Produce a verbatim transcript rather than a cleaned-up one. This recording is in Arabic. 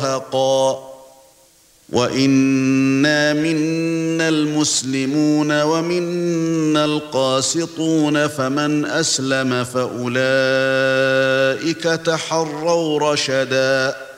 مرهقا وَإِنَّا مِنَّا الْمُسْلِمُونَ وَمِنَّا الْقَاسِطُونَ فَمَنْ أَسْلَمَ فَأُولَئِكَ تَحَرَّوْا رَشَدًا